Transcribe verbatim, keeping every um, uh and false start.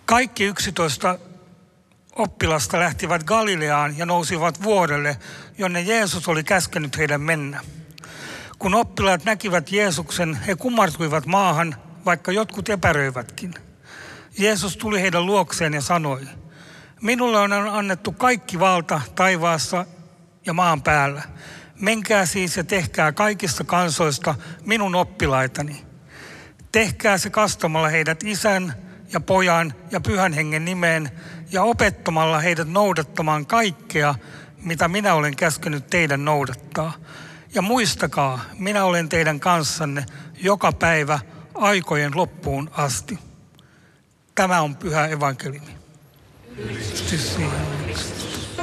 Kaikki yksitoista oppilasta lähtivät Galileaan ja nousivat vuorelle, jonne Jeesus oli käskenyt heidän mennä. Kun oppilaat näkivät Jeesuksen, he kumartuivat maahan, vaikka jotkut epäröivätkin. Jeesus tuli heidän luokseen ja sanoi, minulle on annettu kaikki valta taivaassa ja maan päällä. Menkää siis ja tehkää kaikista kansoista minun oppilaitani. Tehkää se kastamalla heidät Isän ja Pojan ja Pyhän Hengen nimeen ja opettamalla heidät noudattamaan kaikkea, mitä minä olen käskenyt teidän noudattaa. Ja muistakaa, minä olen teidän kanssanne joka päivä aikojen loppuun asti. Tämä on pyhä evankeliumi. Ylistys siihen.